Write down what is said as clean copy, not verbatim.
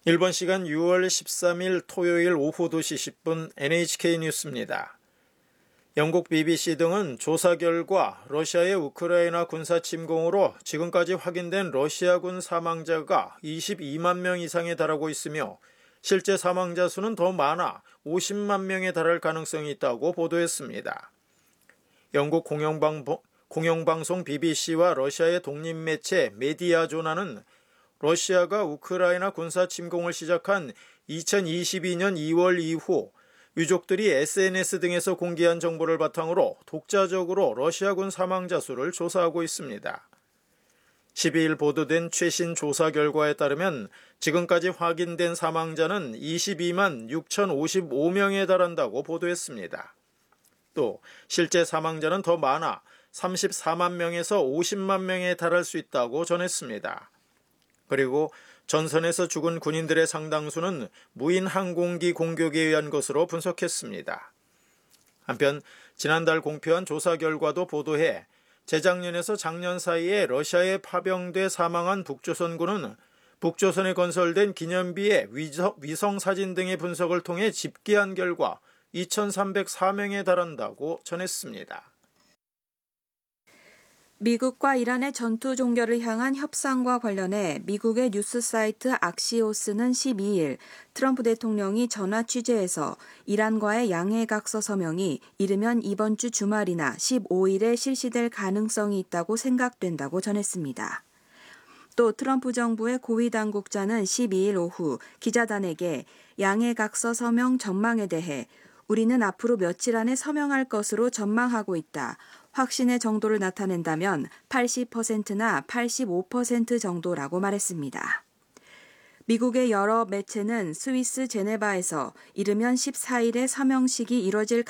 일본 시간 6월 13일 토요일 오후 2시 10분 NHK 뉴스입니다. 영국 BBC 등은 조사 결과 러시아의 우크라이나 군사 침공으로 지금까지 확인된 러시아군 사망자가 22만 명 이상에 달하고 있으며 실제 사망자 수는 더 많아 50만 명에 달할 가능성이 있다고 보도했습니다. 영국 공영방송 BBC와 러시아의 독립매체 메디아조나는 러시아가 우크라이나 군사 침공을 시작한 2022년 2월 이후 유족들이 SNS 등에서 공개한 정보를 바탕으로 독자적으로 러시아군 사망자 수를 조사하고 있습니다. 12일 보도된 최신 조사 결과에 따르면 지금까지 확인된 사망자는 22만 6,055명에 달한다고 보도했습니다. 또 실제 사망자는 더 많아 34만 명에서 50만 명에 달할 수 있다고 전했습니다. 그리고 전선에서 죽은 군인들의 상당수는 무인 항공기 공격에 의한 것으로 분석했습니다. 한편 지난달 공표한 조사 결과도 보도해 재작년에서 작년 사이에 러시아에 파병돼 사망한 북조선군은 북조선에 건설된 기념비의 위성 사진 등의 분석을 통해 집계한 결과 2,304명에 달한다고 전했습니다. 미국과 이란의 전투 종결을 향한 협상과 관련해 미국의 뉴스 사이트 악시오스는 12일 트럼프 대통령이 전화 취재에서 이란과의 양해각서 서명이 이르면 이번 주 주말이나 15일에 실시될 가능성이 있다고 생각된다고 전했습니다. 또 트럼프 정부의 고위 당국자는 12일 오후 기자단에게 양해각서 서명 전망에 대해 우리는 앞으로 며칠 안에 서명할 것으로 전망하고 있다. 확신의 정도를 나타낸다면 80%나 85% 정도라고 말했습니다. 미국의 여러 매체는 스위스 제네바에서 이르면 14일에 서명식이 이뤄질